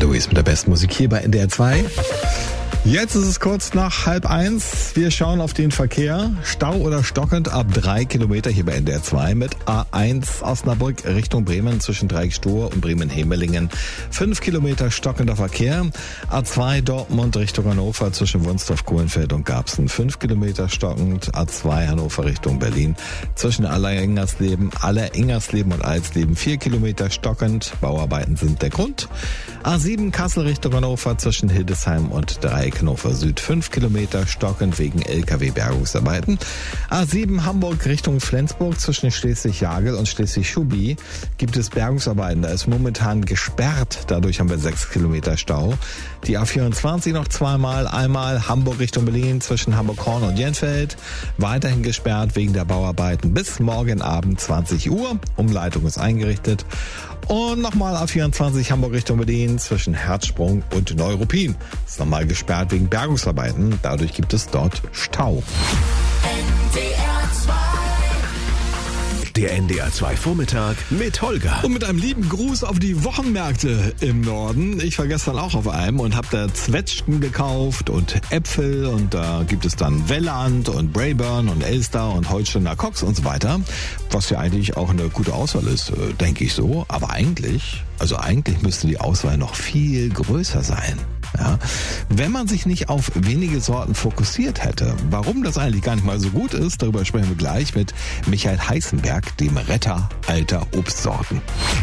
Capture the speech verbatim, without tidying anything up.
Luis mit der besten Musik hier bei N D R zwei. Jetzt ist es kurz nach halb eins. Wir schauen auf den Verkehr. Stau oder stockend ab drei Kilometer hier bei N D R zwei mit A eins Osnabrück Richtung Bremen zwischen Dreieckstohr und Bremen-Hemelingen. Fünf Kilometer stockender Verkehr. A zwei Dortmund Richtung Hannover zwischen Wunstorf, Kohlenfeld und Garbsen. Fünf Kilometer stockend. A zwei Hannover Richtung Berlin zwischen Aller-Ingersleben, Aller-Ingersleben und Alsleben. Vier Kilometer stockend. Bauarbeiten sind der Grund. A sieben Kassel Richtung Hannover zwischen Hildesheim und Dreieck Hannover Süd. Fünf Kilometer stockend wegen L K W-Bergungsarbeiten. A sieben Hamburg Richtung Flensburg zwischen Schleswig-Jagel und Schleswig-Schubi gibt es Bergungsarbeiten. Da ist momentan gesperrt. Dadurch haben wir sechs Kilometer Stau. Die A vierundzwanzig noch zweimal. Einmal Hamburg Richtung Berlin zwischen Hamburg-Horn und Jenfeld. Weiterhin gesperrt wegen der Bauarbeiten bis morgen Abend zwanzig Uhr. Umleitung ist eingerichtet. Und nochmal A vierundzwanzig Hamburg Richtung Berlin zwischen Herzsprung und Neuruppin. Ist nochmal gesperrt wegen Bergungsarbeiten. Dadurch gibt es dort Stau. Der N D R zwei Vormittag mit Holger. Und mit einem lieben Gruß auf die Wochenmärkte im Norden. Ich war gestern auch auf einem und habe da Zwetschgen gekauft und Äpfel. Und da gibt es dann Welland und Braeburn und Elster und Holsteiner Cox und so weiter. Was ja eigentlich auch eine gute Auswahl ist, denke ich so. Aber eigentlich, also eigentlich müsste die Auswahl noch viel größer sein. Ja, wenn man sich nicht auf wenige Sorten fokussiert hätte. Warum das eigentlich gar nicht mal so gut ist, darüber sprechen wir gleich mit Michael Heißenberg, dem Retter alter Obstsorten.